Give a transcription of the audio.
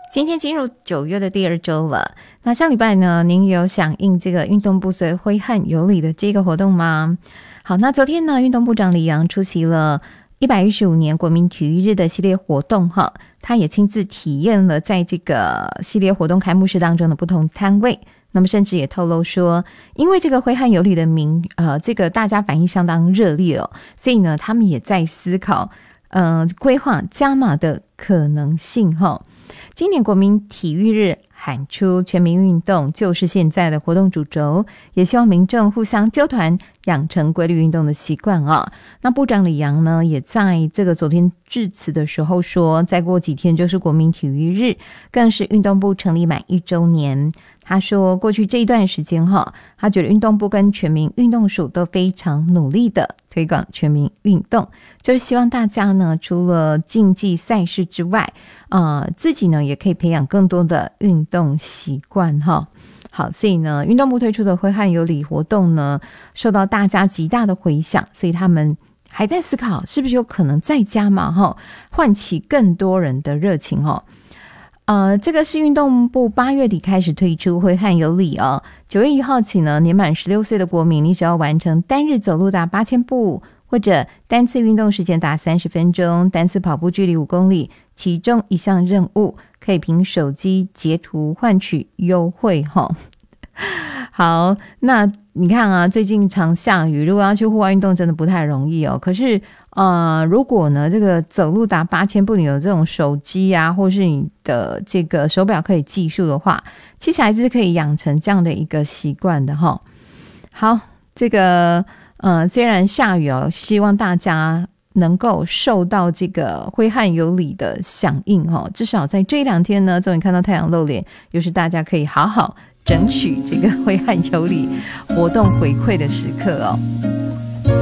今天进入9月的第2周了，那上礼拜呢，您有响应这个运动部随挥汗有礼的这个活动吗？好，那昨天呢，运动部长李扬出席了115年国民体育日的系列活动哈，他也亲自体验了在这个系列活动开幕式当中的不同摊位，那么甚至也透露说，因为这个挥汗有礼的这个大家反应相当热烈哦，所以呢，他们也在思考规划加码的可能性哈。今年国民体育日喊出全民运动就是现在的活动主轴，也希望民众互相揪团养成规律运动的习惯啊。那部长李扬呢，也在这个昨天致辞的时候说，再过几天就是国民体育日，更是运动部成立满1周年。他说过去这一段时间他觉得运动部跟全民运动署都非常努力的推广全民运动，就是希望大家呢除了竞技赛事之外自己呢也可以培养更多的运动习惯好，所以呢运动部推出的挥汗有礼活动呢受到大家极大的回响，所以他们还在思考是不是有可能再加码唤起更多人的热情这个是运动部8月底开始推出挥汗有礼9月1号起呢，年满16岁的国民，你只要完成单日走路达8000步，或者单次运动时间达30分钟，单次跑步距离5公里，其中一项任务可以凭手机截图换取优惠好，那你看最近常下雨，如果要去户外运动真的不太容易可是如果呢这个走路达8000步，你有这种手机或是你的这个手表可以计数的话，其实还是可以养成这样的一个习惯的好，这个虽然下雨希望大家能够受到这个挥汗有礼的响应至少在这2天呢，终于看到太阳露脸，又是大家可以好好争取这个挥汗有礼活动回馈的时刻